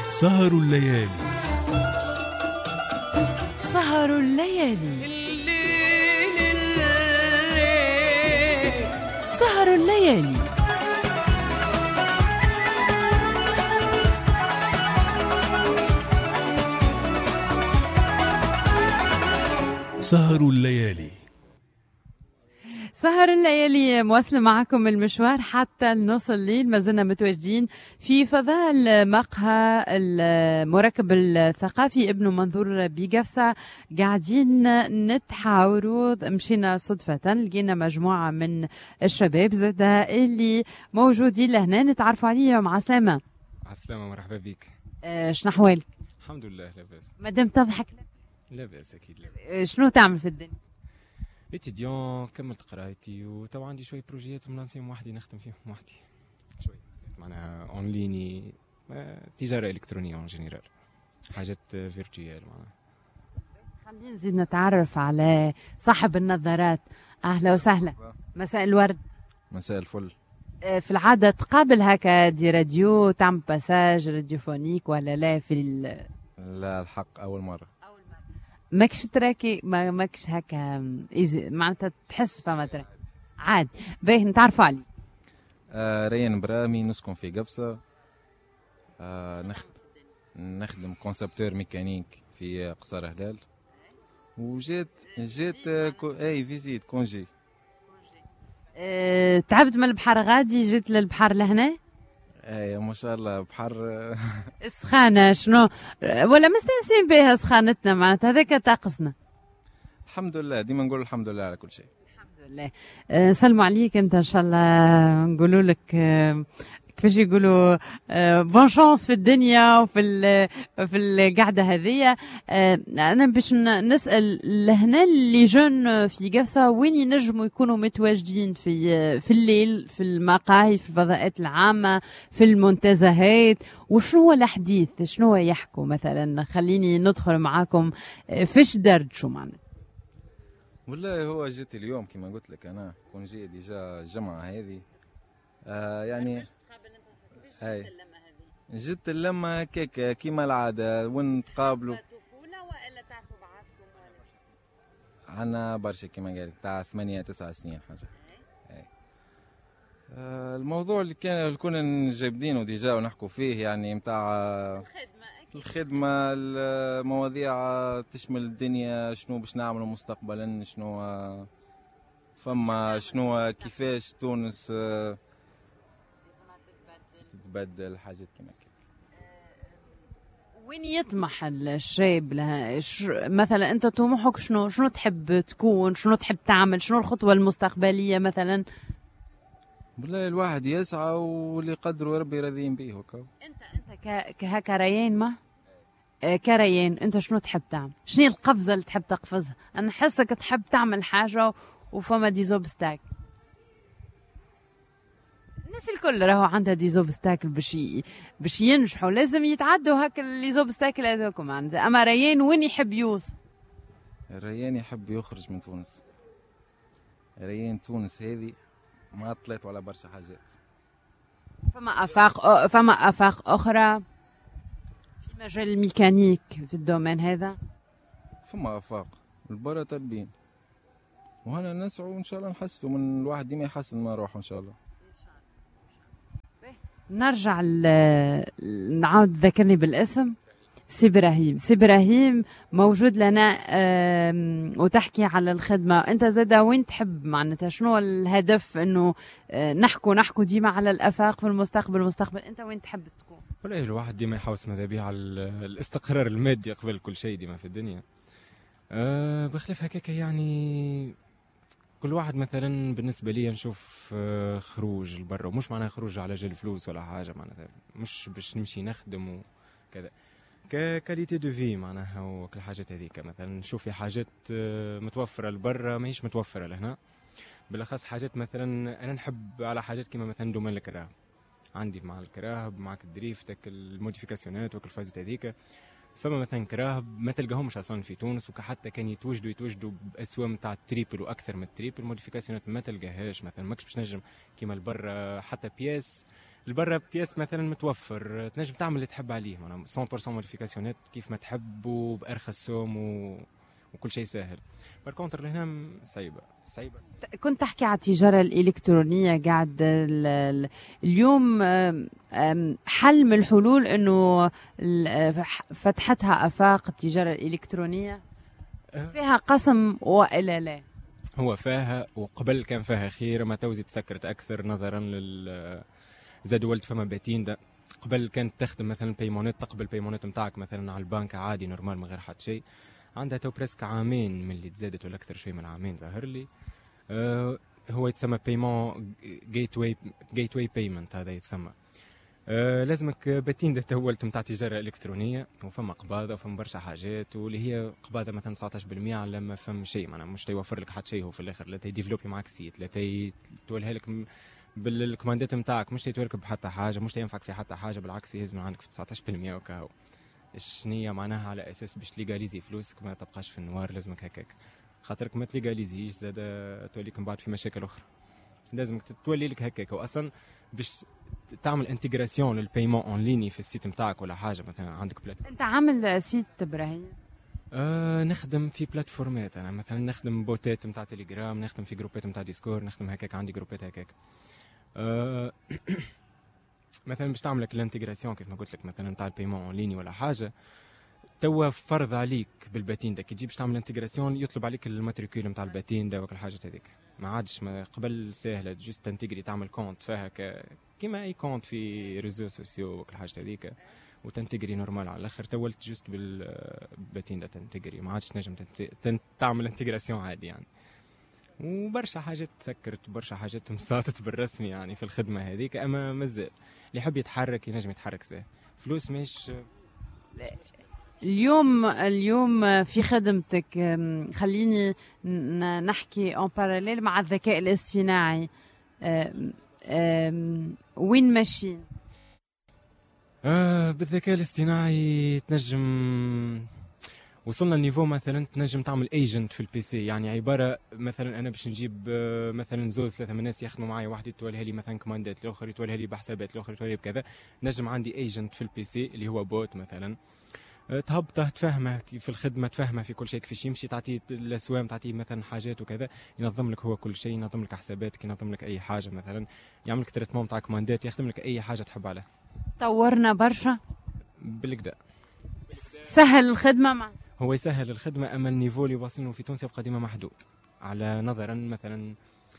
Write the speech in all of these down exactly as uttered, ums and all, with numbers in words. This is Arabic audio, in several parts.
سهر الليالي. سهر الليالي. سهر الليالي. سهر الليالي. سهر الليالي مواصلة معكم المشوار حتى النص الليل. ما زلنا متواجدين في فضاء المقهى المركب الثقافي ابن منظور بقفصة، قاعدين نتحاوروا. مشينا صدفة لقينا مجموعة من الشباب زاد اللي موجودين لهنا نتعرفوا عليهم. عسلامة. عسلامة، مرحبا بك. أه شنو أحوالك؟ الحمد لله لاباس. مادام تضحك لا بأس أكيد لا بأس. أه شنو تعمل في الدنيا؟ اتيديون، كملت قرايتي وتوا عندي شوي بروجيات ملانسيهم وحدي نخدم فيهم وحدي شوي، معناها اون ليني، تجاره الكترونيه اون جينيرال، حاجات فيرتويال. معناها خلينا نزيد نتعرف على صاحب النظارات. اهلا وسهلا. مساء الورد. مساء الفل. في العاده تقابل هكا دي راديو تعمل باساج راديوفونيك ولا لا؟ في ال... لا الحق اول مره. ماكش تراكي ما ماكش هكا ايزي معناتها تحس فما تراكي عادي. باهي نتعرفوا علي. آه ريان برامي، نسكن في قفصة. آه نخدم نخدم كونسبتور ميكانيك في قصر هلال. وجيت جيت كو اي فيزيت كونجي. أه تعبت من البحر غادي جيت للبحر لهنا. اي ما شاء الله بحر. سخانة شنو ولا مستانسين بها سخانتنا معناتها هذاك طقسنا. الحمد لله، ديما نقول الحمد لله على كل شيء. الحمد لله. أه نسلموا عليك انت ان شاء الله. نقولوا لك أه كيفاش يقولوا أه بون شانس في الدنيا وفي في القعده هذيا. أه انا باش نسال لهنا اللي جون في قفصه وين ينجموا يكونوا متواجدين في في الليل في المقاهي في الفضاءات العامه في المنتزهات، وشنو هو الحديث؟ شنو هو يحكوا مثلا؟ خليني ندخل معاكم فيش دردشوا معنا. والله هو جيت اليوم كما قلت لك انا كون جاي ديجا الجمعه هذه. آه يعني هاي جيت اللمه كيك كيما العاده وين نتقابلوا. طفوله والا تعرفوا بعضكم ولا؟ عنا برشا كيما قالك تاع ثمانية تسعة سنين حاجه. اي آه الموضوع اللي كان اللي كنا جايبينه ديجا ونحكوا فيه يعني نتاع الخدمه الخدمه المواضيع تشمل الدنيا، شنو باش نعملوا مستقبلا، شنو فما شنو كيفاش تونس تتبدل حاجات كيما هكا. وين يطمح الشاب لها؟ مثلا انت طموحك شنو؟ شنو تحب تكون؟ شنو تحب تعمل؟ شنو الخطوه المستقبليه مثلا؟ بالله الواحد يسعى واللي قدره ربي راضيين به هكا. انت انت كهكا ريان ما آه كريان انت شنو تحب تعمل؟ شنو القفزه اللي تحب تقفزها؟ انا نحسك تحب تعمل حاجه وفما دي زوبستاك. الناس الكل راهو عندها دي زوبستاكل باش باش ينجحوا لازم يتعدوا هكا لي زوبستاكل هذوك معناتها. اما ريان وين يحب يوصل؟ ريان يحب يخرج من تونس. ريان تونس هذه ما طلعت على برشا حاجات. فما افاق فما افاق اخرى في مجال الميكانيك في الدومين هذا. فما افاق البرا تربين وهنا نسعوا وان شاء الله نحسوا من الواحد ديما يحسن ما روحه ان شاء الله. نرجع نعاود ذكرني بالاسم. سي ابراهيم. سي ابراهيم موجود لنا وتحكي على الخدمه. انت زاده وين تحب معناتها؟ شنو الهدف؟ انه نحكوا نحكوا ديما على الافاق في المستقبل المستقبل. انت وين تحب تكون؟ والله الواحد ديما يحوس ماذا بيه على الاستقرار المادي قبل كل شيء ديما في الدنيا. أه بخلاف هكاك يعني كل واحد مثلا بالنسبه لي نشوف خروج لبرا، ومش معناها خروج على جال فلوس ولا حاجه، معناتها مش باش نمشي نخدم وكذا، ككاليتي دو في معناها وكل الحاجات هذيك. مثلا نشوف في حاجات متوفره لبرا ماهيش متوفره لهنا، بالاخص حاجات مثلا انا نحب على حاجات كما مثلا دومين الكراهب. عندي مع الكراهب معك الدريفتك الموديفيكاسيونات وكل الفازات هذيك. فما مثلا كراهب ما تلقاهمش اصلا في تونس، وكحتى كان يتوجدوا يتوجدوا باسواق نتاع التريبل واكثر من التريبل. الموديفيكاسيونات ما تلقاهاش مثلا، ماكش باش نجم كيما البرا حتى بياس البرا بياس مثلا متوفر تنجم تعمل اللي تحب عليه، معناها مية بالمية موديفيكاسيونات كيف ما تحب وبارخص سوم و... وكل شيء سهل. بالكونتر لهنا صعيبه صعيبه. كنت تحكي على التجاره الالكترونيه قاعد اليوم حل من الحلول انه فتحتها افاق التجاره الالكترونيه فيها قسم والا لا؟ هو فيها، وقبل كان فيها خير، ما توزي تسكرت اكثر نظرا لل زاد ولد فما باتين ده. قبل كانت تخدم مثلا بيمونات، تقبل بيمونات نتاعك مثلا على البنك عادي نورمال من غير حتى شيء. عندها تو بريسك عامين من اللي تزادت ولا اكثر شوي من عامين ظهر لي. أه هو يتسمى بيمون جيت واي جيت واي بيمنت، هذا يتسمى. أه لازمك باتين ده تولت نتاع تجاره الكترونيه، وفما قباضه وفما برشا حاجات، واللي هي قباضه مثلا تسعطاش بالمية على ما فهم شيء، معناها مش تيوفر لك حتى شيء. هو في الاخر لا تيديفلوبي معك سيت، لا تولها لك بالكوماندات نتاعك، مش تيتوركب بحتى حاجه، مش تينفعك في حتى حاجه، بالعكس يهز من عندك في تسعطاش بالمية وكاهو. الشنية معناها على اساس باش تليغاليزي فلوسك ما تبقاش في النوار، لازمك هكاك. خاطرك ما تليغاليزيش زاد توليك من بعد في مشاكل اخرى. لازمك تولي لك هكاك. واصلا باش تعمل انتجراسيون للبايمون اون ليني في السيت نتاعك ولا حاجه، مثلا عندك بلاتفورم. انت عامل سيت ابراهيم؟ آه نخدم في بلاتفورمات، انا مثلا نخدم بوتات نتاع تليجرام، نخدم في جروبات نتاع ديسكورد، نخدم هكاك، عندي جروبات هكاك. آه مثلا باش تعمل لك الانتجراسيون كيف ما قلت لك مثلا نتاع البايمون اون ليني ولا حاجه، توا فرض عليك بالباتين ده كي تجي باش تعمل انتجراسيون يطلب عليك الماتريكول نتاع الباتين ده وكل حاجه هذيك. ما عادش ما قبل سهله جوست تنتجري تعمل كونت فيها ك... كيما اي كونت في ريزو سوسيو وكل حاجه هذيك، وتنتجري نورمال على الاخر. تولت جوست بالباتين ده تنتجري، ما عادش نجم تنت... تعمل انتجراسيون عادي يعني. وبرشا حاجات تسكرت وبرشا حاجات مساطت بالرسمي يعني في الخدمه هذيك. اما مازال اللي يحب يتحرك ينجم يتحرك سهل. فلوس مش اليوم اليوم في خدمتك. خليني نحكي اون باراليل مع الذكاء الاصطناعي. وين ماشيين؟ آه بالذكاء الاصطناعي تنجم وصلنا لنيفو مثلا تنجم تعمل ايجنت في البي سي، يعني عباره مثلا انا باش نجيب مثلا زوز ثلاثه من الناس يخدموا معي، واحد يتولها لي مثلا كوماندات، الاخر يتولها لي بحسابات، الاخر يتولها لي بكذا. نجم عندي ايجنت في البي سي اللي هو بوت مثلا، تهبطه تفهمه في الخدمه، تفهمه في كل شيء كيفاش يمشي، تعطيه الاسوام، تعطيه مثلا حاجات وكذا، ينظم لك هو كل شيء، ينظم لك حساباتك، ينظم لك اي حاجه، مثلا يعمل لك تريتمون تاع كوماندات، يخدم لك اي حاجه تحب عليها. طورنا برشا بالكدا، سهل الخدمه مع هو يسهل الخدمه. اما النيفو اللي واصلينه في تونس يبقى ديما محدود، على نظرا مثلا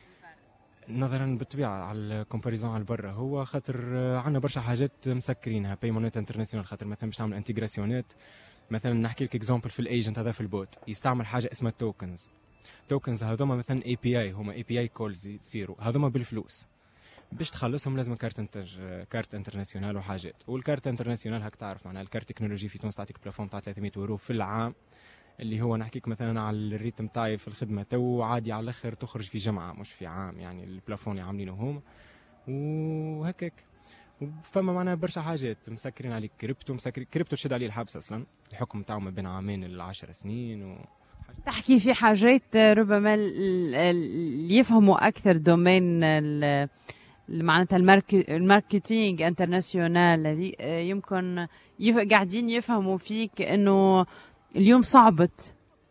نظرا بالطبيعه على الكومباريزون على برا. هو خاطر عندنا برشا حاجات مسكرينها بايمونات انترناسيونال، خاطر مثلا باش تعمل انتجراسيونات. مثلا نحكي لك اكزامبل في الايجنت هذا في البوت يستعمل حاجه اسمها توكنز. توكنز هذوما مثلا اي بي اي، هما اي بي اي كولز يصيروا هذوما بالفلوس. باش تخلصهم لازم كارت انتر كارت انترناسيونال وحاجات. والكارت انترناسيونال هاك تعرف معناها الكارت تكنولوجي في تونس تعطيك بلافون تاع ثلاثمية يورو في العام، اللي هو نحكيك مثلا على الريتم تاعي في الخدمه تو عادي على الاخر تخرج في جمعه مش في عام، يعني البلافون اللي عاملينه هم وهكاك. فما معناها برشا حاجات مسكرين عليك. كريبتو مسكر كريبتو تشد عليه الحبس اصلا، الحكم تاعه ما بين عامين لعشر سنين و... تحكي في حاجات ربما اللي يفهموا اكثر دومين معناتها الماركتينج انترناسيونال هذه يمكن يف... قاعدين يفهموا فيك انه اليوم صعبت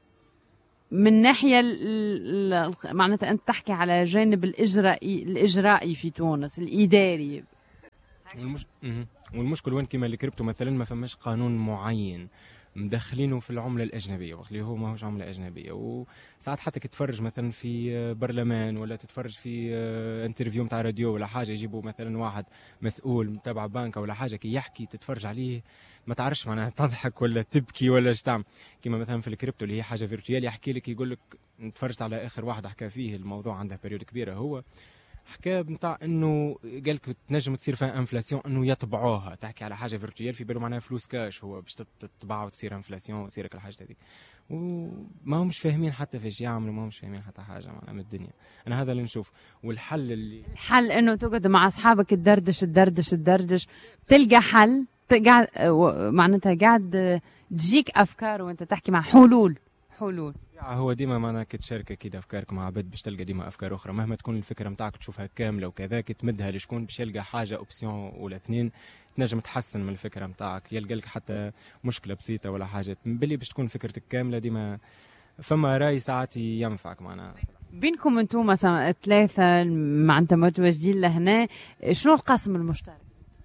من ناحيه ال... معناتها انت تحكي على جانب الاجرائي الاجرائي في تونس الاداري. والمش... والمشكل وين كيما اللي كريبتو مثلا ما فماش قانون معين مدخلينه في العمله الاجنبيه، اللي هو ماهوش عمله اجنبيه. وساعات حتى كي تتفرج مثلا في برلمان ولا تتفرج في انترفيو نتاع راديو ولا حاجه، يجيبوا مثلا واحد مسؤول تبع بنك ولا حاجه كي يحكي تتفرج عليه ما تعرفش معناها تضحك ولا تبكي ولا ايش تعمل. كيما مثلا في الكريبتو اللي هي حاجه فيرتوال، يحكي لك يقول لك تفرجت على اخر واحد حكى فيه الموضوع عنده بريود كبيره، هو حكى نتاع انه قال لك تنجم تصير فيها انفلاسيون، انه يطبعوها. تحكي على حاجه فيرتوال في باله معناها فلوس كاش، هو باش تطبع وتصير انفلاسيون وتصير كل حاجه هذيك. وما همش فاهمين حتى فاش يعملوا، ما همش فاهمين حتى حاجه معناها من الدنيا. انا هذا اللي نشوف. والحل اللي الحل انه تقعد مع اصحابك تدردش تدردش تدردش تلقى حل، قاعد معناتها قاعد تجيك افكار وانت تحكي مع حلول حلول هو ديما معناها كي تشارك اكيد افكارك مع عباد باش تلقى ديما افكار اخرى، مهما تكون الفكره نتاعك تشوفها كامله وكذاك تمدها لشكون باش يلقى حاجه اوبسيون ولا اثنين تنجم تحسن من الفكره نتاعك، يلقى لك حتى مشكله بسيطه ولا حاجه بلي باش تكون فكرتك كامله ديما فما راي ساعات ينفعك معناها. بينكم انتم مثلا ثلاثه معناتها متواجدين لهنا، شنو القاسم المشترك؟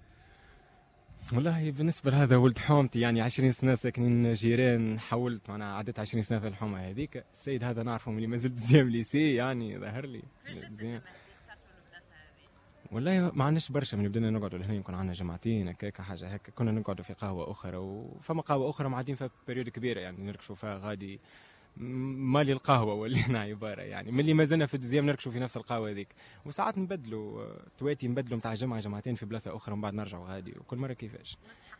والله بالنسبة لهذا ولد حومتي يعني عشرين سنة ساكنين جيران، حولت أنا عديت عشرين سنة في الحومة هذيك. السيد هذا نعرفه ملي مازلت زيام ليسي يعني ظهر لي زين. والله ما عندناش برشا من بدينا نقعدوا لهنا، يمكن عندنا جماعتين هكاك حاجة هكا، كنا نقعدوا في قهوة أخرى وفما قهوة أخرى معدين فيها بريود كبيرة يعني نركشوا فيها غادي مالي القهوة ولينا عبارة يعني ملي ما زلنا في الدزيام نركشوا في نفس القهوة هذيك، وساعات نبدلوا تواتي نبدلوا نتاع جمعة جمعتين في بلاصة أخرى من بعد نرجعوا غادي، وكل مرة كيفاش.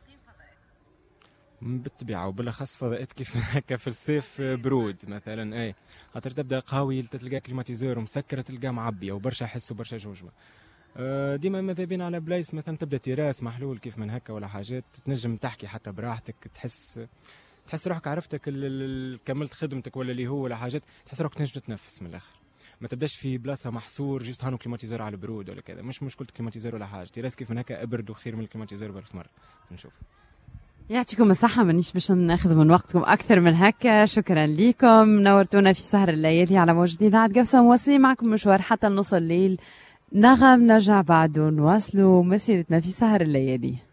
بالطبيعة وبالأخص فضاءات كيف هكا في الصيف برود مثلا، أي خاطر تبدا قهاوي تلقى كليماتيزور مسكرة تلقى معبية وبرشا حس وبرشا جوجمة. ديما ماذا بينا على بلايص مثلا تبدا تراس محلول كيف من هكا ولا حاجات تنجم تحكي حتى براحتك، تحس تحس روحك عرفتك كملت خدمتك ولا اللي هو ولا حاجات، تحس روحك تنجم تتنفس من الاخر، ما تبداش في بلاصه محصور جيست هانو كليماتيزور على البرود ولا كذا، مش مشكله كليماتيزور ولا حاجه، تراس كيف من هكا ابرد وخير من الكليماتيزور بألف مره. نشوف. يعطيكم الصحة، مانيش باش ناخذ من وقتكم أكثر من هكا، شكرا لكم، نورتونا في سهر الليالي على موجة إذاعة قفصة، مواصلين معكم مشوار حتى نص الليل، نغم نرجع بعد نواصلوا مسيرتنا في سهر الليالي.